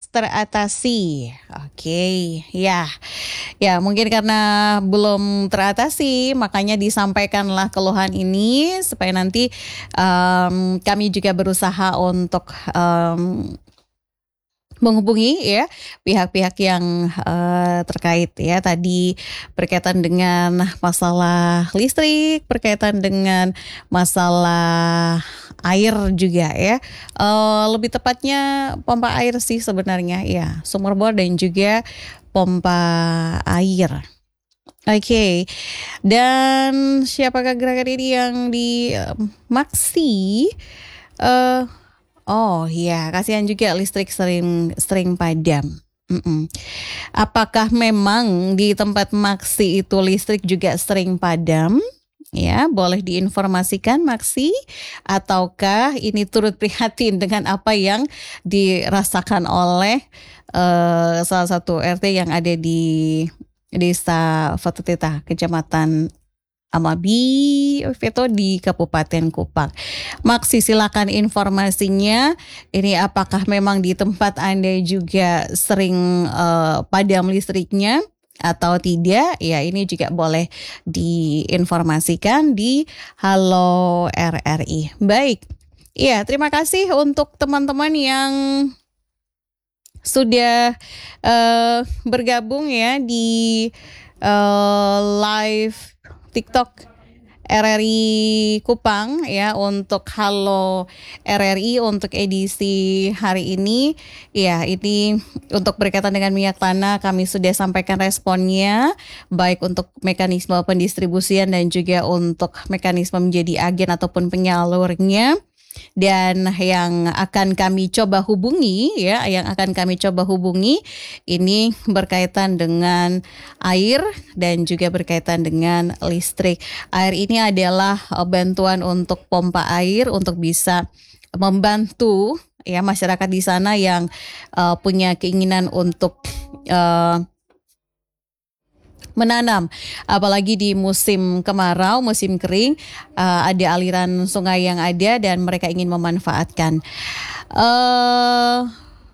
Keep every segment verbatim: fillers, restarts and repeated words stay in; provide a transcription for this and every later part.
teratasi. Oke, ya. Ya, mungkin karena belum teratasi, makanya disampaikanlah keluhan ini supaya nanti em, kami juga berusaha untuk em, menghubungi ya pihak-pihak yang eh, terkait ya tadi berkaitan dengan masalah listrik, berkaitan dengan masalah air juga ya. Eh, lebih tepatnya pompa air sih sebenarnya ya, sumur bor dan juga pompa air. Oke, dan siapakah gerakan ini yang di eh, Maksi? Eh, oh iya, kasihan juga listrik sering sering padam. Mm-mm. Apakah memang di tempat Maksi itu listrik juga sering padam? Ya, boleh diinformasikan Maksi, ataukah ini turut prihatin dengan apa yang dirasakan oleh eh, salah satu R T yang ada di Desa Fatuteta, Kecamatan Amabi, Veto di Kabupaten Kupang. Maksi, silakan informasinya. Ini apakah memang di tempat Anda juga sering eh, padam listriknya atau tidak? Ya, ini juga boleh diinformasikan di Halo R R I. Baik. Iya, terima kasih untuk teman-teman yang sudah eh, bergabung ya di eh, live TikTok R R I Kupang ya untuk Halo R R I untuk edisi hari ini. Ya, ini untuk berkaitan dengan minyak tanah kami sudah sampaikan responnya baik untuk mekanisme pendistribusian dan juga untuk mekanisme menjadi agen ataupun penyalurnya. Dan yang akan kami coba hubungi ya, yang akan kami coba hubungi ini berkaitan dengan air dan juga berkaitan dengan listrik. Air ini adalah uh, bantuan untuk pompa air untuk bisa membantu ya masyarakat di sana yang uh, punya keinginan untuk uh, menanam, apalagi di musim kemarau, musim kering, uh, ada aliran sungai yang ada dan mereka ingin memanfaatkan. Uh,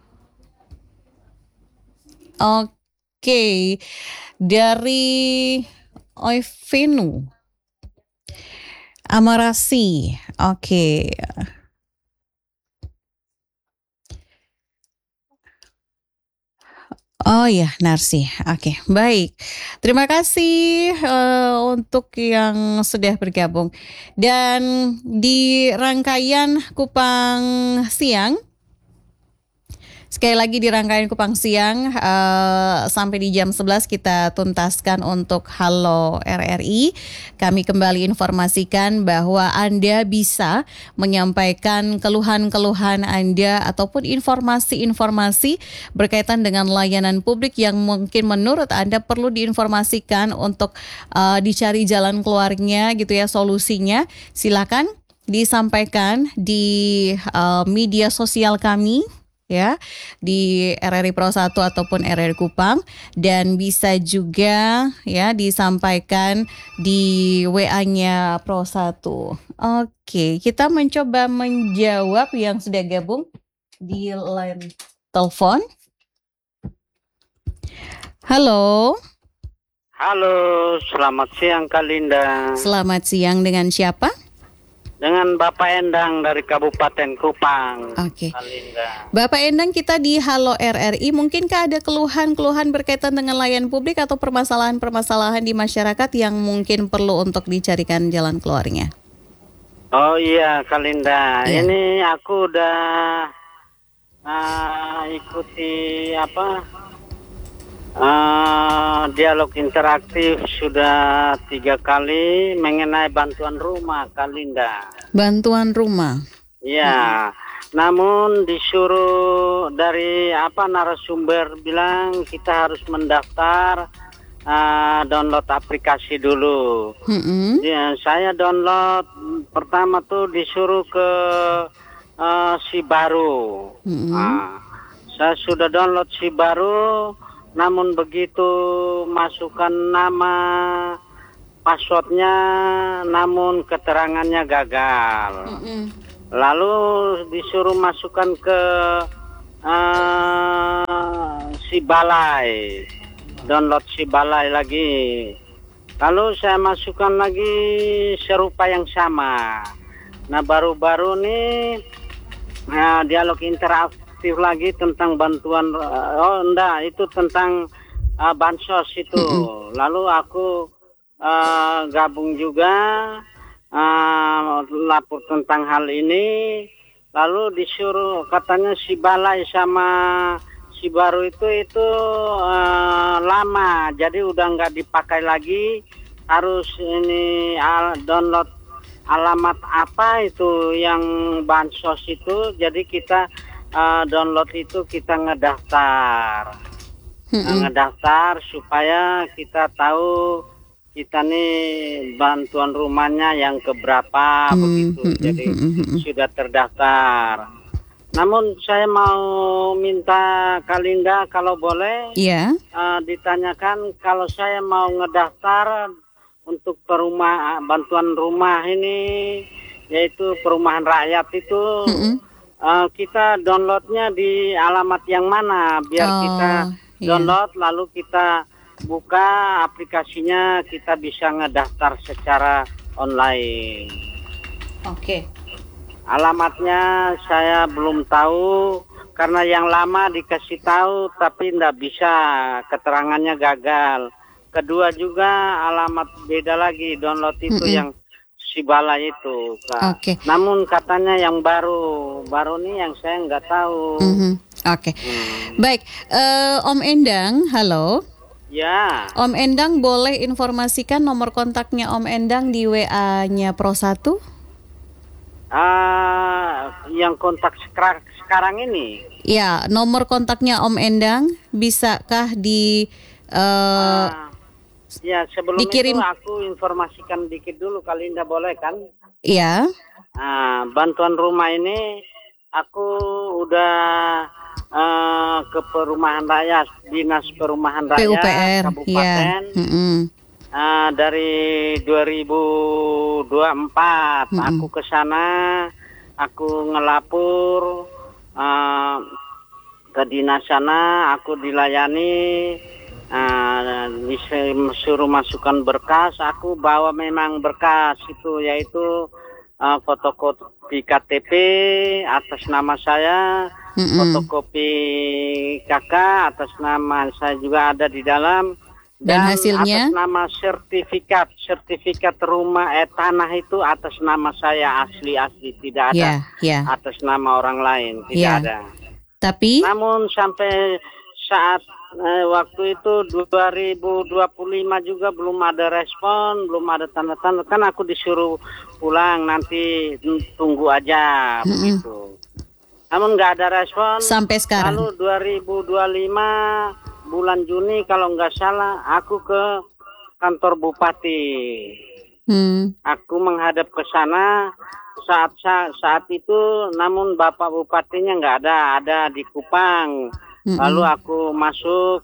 Oke, okay. Dari Oivenu Amarasi, oke. Okay. Oh ya, Narsi. Oke, baik. Terima kasih uh, untuk yang sudah bergabung. Dan di rangkaian Kupang Siang, sekali lagi di rangkaian Kupang Siang uh, sampai di jam sebelas kita tuntaskan untuk Halo R R I. Kami kembali informasikan bahwa Anda bisa menyampaikan keluhan-keluhan Anda ataupun informasi-informasi berkaitan dengan layanan publik yang mungkin menurut Anda perlu diinformasikan untuk uh, dicari jalan keluarnya gitu ya, solusinya. Silakan disampaikan di uh, media sosial kami ya di R R I Pro satu ataupun R R I Kupang, dan bisa juga ya disampaikan di W A-nya Pro satu. Oke, kita mencoba menjawab yang sudah gabung di line telepon. Halo. Halo, selamat siang Kak Linda. Selamat siang, dengan siapa? Dengan Bapak Endang dari Kabupaten Kupang. Oke. Bapak Endang, kita di Halo R R I, mungkinkah ada keluhan-keluhan berkaitan dengan layanan publik atau permasalahan-permasalahan di masyarakat yang mungkin perlu untuk dicarikan jalan keluarnya? Oh iya Kak Linda, Iya. ini aku udah uh, ikuti apa uh, dialog interaktif sudah tiga kali mengenai bantuan rumah Kak Linda. Bantuan rumah. Ya, namun disuruh dari apa narasumber bilang kita harus mendaftar, uh, download aplikasi dulu. Mm-mm. Ya, saya download pertama tuh disuruh ke uh, Sibaru. Mm-mm. Nah, saya sudah download Sibaru, namun begitu masukkan nama, passwordnya, namun keterangannya gagal. Mm-mm. Lalu disuruh masukkan ke uh, si balai, download si balai lagi. Lalu saya masukkan lagi serupa yang sama. Nah baru-baru nih nah, dialog interaktif lagi tentang bantuan. Oh enggak, itu tentang uh, bansos itu. Mm-hmm. Lalu aku uh, gabung juga uh, lapor tentang hal ini. Lalu disuruh katanya si balai sama si baru itu itu uh, lama, jadi udah nggak dipakai lagi. Harus ini al- download alamat apa itu yang bansos itu. Jadi kita uh, download itu kita ngedaftar, mm-hmm. uh, ngedaftar supaya kita tahu kita nih bantuan rumahnya yang keberapa mm-hmm. begitu. Jadi mm-hmm. sudah terdaftar. Namun saya mau minta Kalinda kalau boleh yeah. uh, ditanyakan kalau saya mau ngedaftar untuk perumah bantuan rumah ini, yaitu perumahan rakyat itu, mm-hmm. uh, kita downloadnya di alamat yang mana biar oh, kita download yeah. lalu kita buka aplikasinya, kita bisa ngedaftar secara online. Oke. Okay. Alamatnya saya belum tahu karena yang lama dikasih tahu tapi tidak bisa, keterangannya gagal. Kedua juga alamat beda lagi, download itu mm-hmm. yang si balai itu, Kak. Okay. Namun katanya yang baru, baru nih yang saya nggak tahu. Mm-hmm. Oke, okay. hmm. Baik, uh, Om Endang, halo. Ya. Om Endang boleh informasikan nomor kontaknya Om Endang di W A-nya Pro satu? Uh, yang kontak sekar- sekarang ini. Ya, nomor kontaknya Om Endang bisakah di uh, uh, ya sebelum dikirim... itu aku informasikan dikit dulu Kalinda, boleh kan? Iya. Uh, bantuan rumah ini aku udah uh, ke perumahan rakyat, dinas perumahan rakyat P U P R kabupaten. Ya. Mm-hmm. Uh, dari dua ribu dua puluh empat mm-hmm. aku ke sana, aku ngelapor uh, ke dinas sana, aku dilayani, uh, disuruh masukkan berkas, aku bawa memang berkas itu yaitu uh, fotokopi K T P atas nama saya, mm-hmm. fotokopi K K atas nama saya juga ada di dalam. Dan, Dan hasilnya atas nama sertifikat, sertifikat rumah eh tanah itu atas nama saya asli-asli, tidak ada yeah, yeah. atas nama orang lain, tidak yeah. ada. Tapi namun sampai saat eh, waktu itu dua ribu dua puluh lima juga belum ada respon, belum ada tanda-tanda. Kan aku disuruh pulang, nanti tunggu aja mm-hmm. begitu. Namun nggak ada respon sampai sekarang. Lalu dua ribu dua puluh lima bulan Juni kalau nggak salah aku ke kantor bupati. Hmm. Aku menghadap ke sana saat saat itu, namun bapak bupatinya nggak ada, ada di Kupang. Hmm. Lalu aku masuk,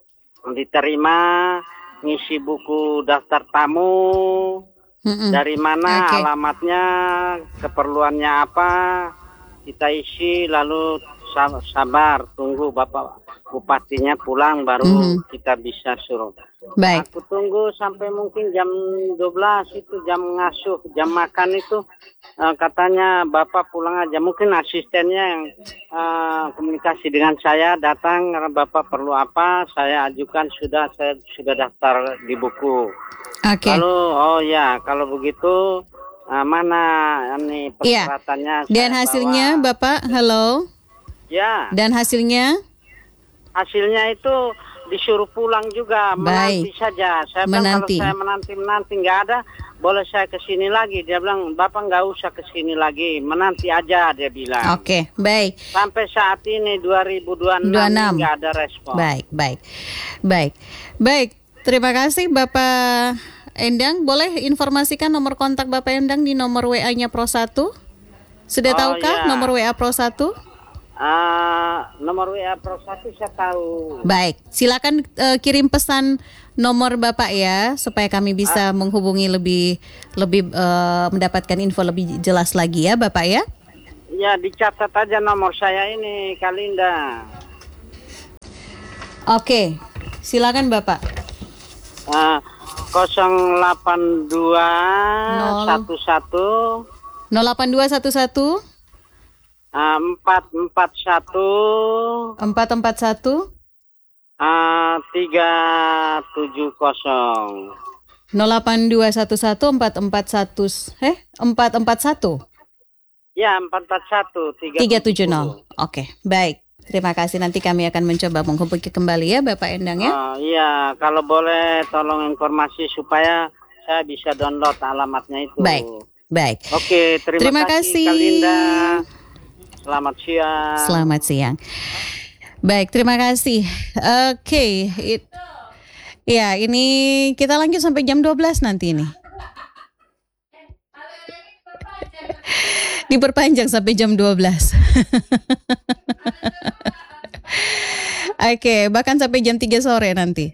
diterima, ngisi buku daftar tamu, hmm. dari mana, okay. alamatnya, keperluannya apa, kita isi, lalu sabar tunggu bapak bupatinya pulang baru mm-hmm. kita bisa suruh. Baik. Aku tunggu sampai mungkin jam dua belas itu jam ngasuh, jam makan itu uh, katanya bapak pulang aja. Mungkin asistennya yang uh, komunikasi dengan saya datang, karena bapak perlu apa, saya ajukan, sudah saya sudah daftar di buku. Oke. Okay. Lalu oh ya kalau begitu uh, mana ini persyaratannya? Yeah. Dan hasilnya bawa. Bapak, halo. Ya. Dan hasilnya? Hasilnya itu disuruh pulang juga, menanti Baik. saja. Saya bilang kalau saya menanti-menanti nggak ada, boleh saya kesini lagi. Dia bilang, Bapak nggak usah kesini lagi, menanti aja, dia bilang. Oke, baik. Sampai saat ini dua ribu dua puluh enam nggak ada respon. Baik, baik, baik, baik. Terima kasih Bapak Endang. Boleh informasikan nomor kontak Bapak Endang di nomor W A-nya Pro satu? Sudah oh, tahukah ya. nomor W A Pro satu? Uh, nomor W A Pro satu saya tahu. Baik, silakan uh, kirim pesan nomor Bapak ya, supaya kami bisa uh, menghubungi lebih lebih uh, mendapatkan info lebih jelas lagi ya Bapak ya. Ya, dicatat aja nomor saya ini, Kalinda. Oke, silakan Bapak. Uh, nol delapan dua Nol. satu satu nol delapan dua satu satu uh, empat empat satu empat empat satu uh, tiga tujuh nol. nol delapan dua satu satu empat empat satu eh empat empat satu Ya, empat empat satu tiga tujuh nol. Oke, baik. Terima kasih, nanti kami akan mencoba menghubungi kembali ya Bapak Endang ya. Oh, iya, kalau boleh tolong informasi supaya saya bisa download alamatnya itu. Baik, baik. Oke, terima, Terima kasih, kasih. Kak Linda. Selamat siang. Selamat siang. Baik, terima kasih. Oke, it- ya ini kita lanjut sampai jam dua belas nanti ini. Diperpanjang sampai jam dua belas. Oke, bahkan sampai jam tiga sore nanti.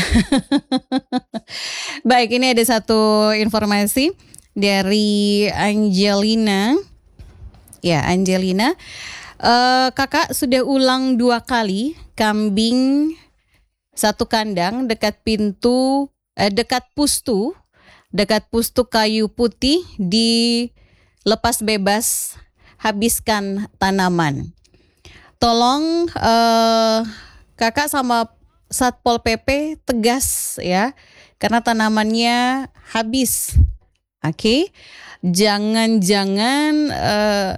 Baik, ini ada satu informasi dari Angelina. Ya, Angelina. Eh, kakak sudah ulang dua kali kambing satu kandang dekat pintu, eh, dekat pustu, dekat pustu kayu putih di lepas bebas, habiskan tanaman. Tolong eh, kakak sama Satpol P P tegas ya, karena tanamannya habis. Oke, jangan-jangan eh,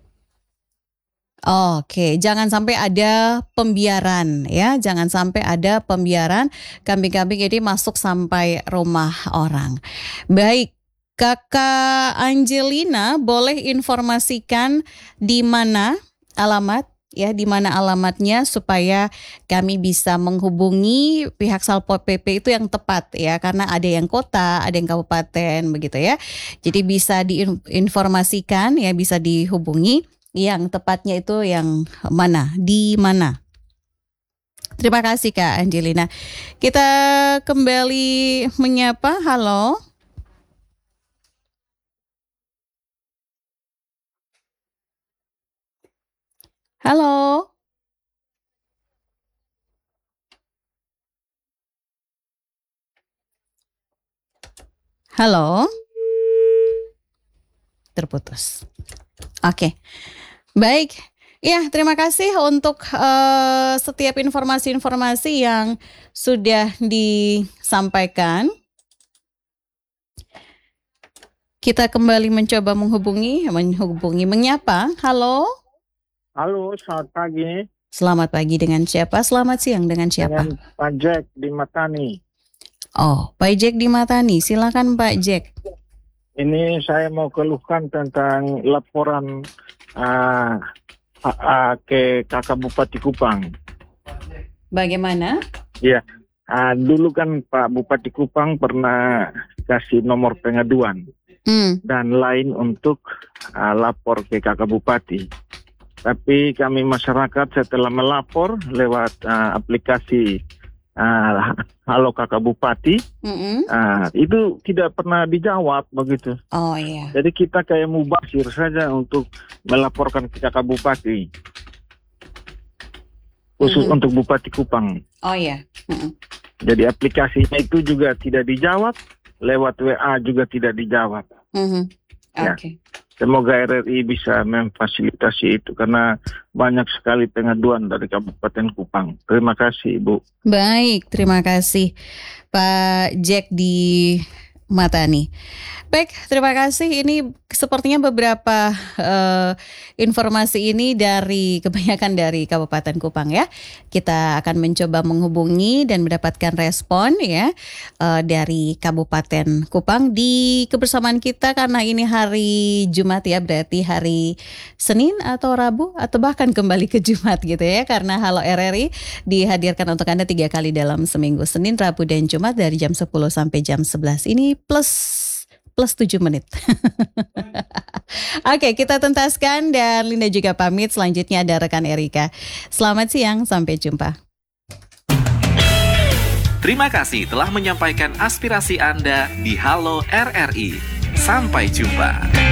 Oke, jangan sampai ada pembiaran ya, jangan sampai ada pembiaran kambing-kambing ini masuk sampai rumah orang. Baik, Kakak Angelina boleh informasikan di mana alamat ya, di mana alamatnya supaya kami bisa menghubungi pihak Satpol P P itu yang tepat ya, karena ada yang kota, ada yang kabupaten begitu ya. Jadi bisa diinformasikan ya, bisa dihubungi yang tepatnya itu yang mana, di mana. Terima kasih Kak Angelina. Kita kembali menyapa, halo. Halo. Halo. Terputus. Oke. Baik. Ya, terima kasih untuk uh, setiap informasi-informasi yang sudah disampaikan. Kita kembali mencoba menghubungi, menghubungi, menyapa. Halo. Halo, selamat pagi. Selamat pagi, dengan siapa? Selamat siang, dengan siapa? Dengan Pak Jack di Matani. Oh, Pak Jack di Matani. Silakan Pak Jack. Ini saya mau keluhkan tentang laporan uh, uh, ke Kakak Bupati Kupang. Bagaimana? Ya, uh, dulu kan Pak Bupati Kupang pernah kasih nomor pengaduan Hmm. dan lain untuk uh, lapor ke Kakak Bupati. Tapi kami masyarakat setelah melapor lewat uh, aplikasi uh, Halo Kakak Bupati, Mm-mm. uh, itu tidak pernah dijawab begitu. Oh iya. Jadi kita kayak mubasir saja untuk melaporkan ke Kakak Bupati, khusus Mhm. untuk Bupati Kupang. Oh iya. Mm-mm. Jadi aplikasinya itu juga tidak dijawab, lewat W A juga tidak dijawab. Mhm. Ya. Oke. Semoga R R I bisa memfasilitasi itu karena banyak sekali pengaduan dari Kabupaten Kupang. Terima kasih Ibu. Baik, terima kasih Pak Jack di Matani. Baik, terima kasih. Ini sepertinya beberapa eh, informasi ini dari kebanyakan dari Kabupaten Kupang ya. Kita akan mencoba menghubungi dan mendapatkan respon ya eh, dari Kabupaten Kupang di kebersamaan kita, karena ini hari Jumat ya, berarti hari Senin atau Rabu atau bahkan kembali ke Jumat gitu ya, karena Halo R R I dihadirkan untuk Anda tiga kali dalam seminggu, Senin, Rabu, dan Jumat dari jam sepuluh sampai jam sebelas. Ini plus plus tujuh menit. Oke, kita tuntaskan dan Linda juga pamit. Selanjutnya ada rekan Erika. Selamat siang, sampai jumpa. Terima kasih telah menyampaikan aspirasi Anda di Halo R R I. Sampai jumpa.